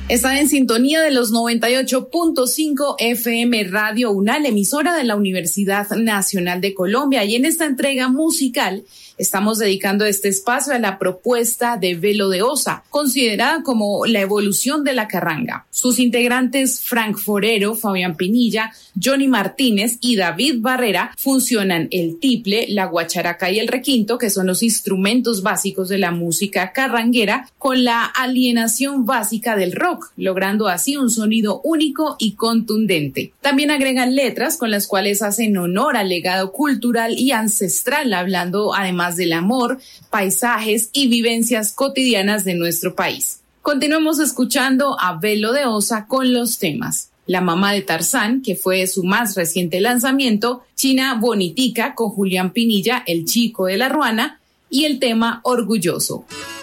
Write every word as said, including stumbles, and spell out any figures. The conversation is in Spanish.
Está en sintonía de los noventa y ocho punto cinco F M Radio UNAL, emisora de la Universidad Nacional de Colombia, y en esta entrega musical estamos dedicando este espacio a la propuesta de Velo de Osa, considerada como la evolución de la carranga. Sus integrantes Frank Forero, Fabián Pinilla, Johnny Martínez y David Barrera funcionan el tiple, la guacharaca y el requinto, que son los instrumentos básicos de la música carranguera, con la alienación básica del rock, logrando así un sonido único y contundente. También agregan letras con las cuales hacen honor al legado cultural y ancestral, hablando además del amor, paisajes y vivencias cotidianas de nuestro país. Continuamos escuchando a Velo de Osa con los temas La Mamá de Tarzán, que fue su más reciente lanzamiento, China Bonitica con Julián Pinilla, el chico de la ruana, y el tema Orgulloso.